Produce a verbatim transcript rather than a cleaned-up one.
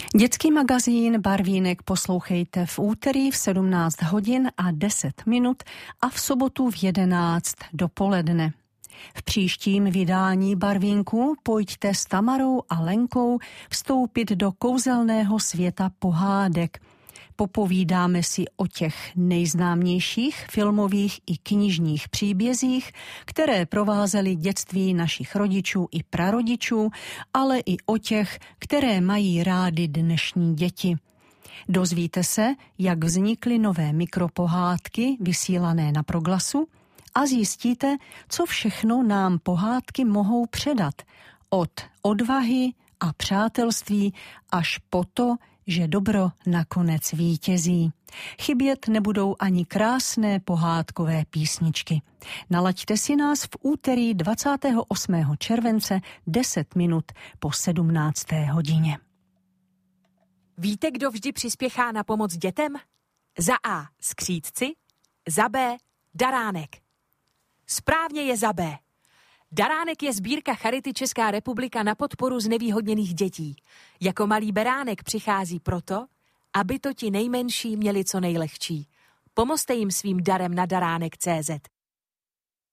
Dětský magazín Barvínek poslouchejte v úterý v sedmnáct hodin a deset minut a v sobotu v jedenáct dopoledne. V příštím vydání Barvínku pojďte s Tamarou a Lenkou vstoupit do kouzelného světa pohádek. Popovídáme si o těch nejznámějších filmových i knižních příbězích, které provázely dětství našich rodičů i prarodičů, ale i o těch, které mají rády dnešní děti. Dozvíte se, jak vznikly nové mikropohádky vysílané na Proglasu a zjistíte, co všechno nám pohádky mohou předat. Od odvahy a přátelství až po to, že dobro nakonec vítězí. Chybět nebudou ani krásné pohádkové písničky. Nalaďte si nás v úterý dvacátého osmého července deset minut po sedmnácté hodině. Víte, kdo vždy přispěchá na pomoc dětem? Za A. skřídci, za B. daránek. Správně je za B. Daránek je sbírka Charity Česká republika na podporu znevýhodněných dětí. Jako malý beránek přichází proto, aby to ti nejmenší měli co nejlehčí. Pomozte jim svým darem na daránek tečka cé zet.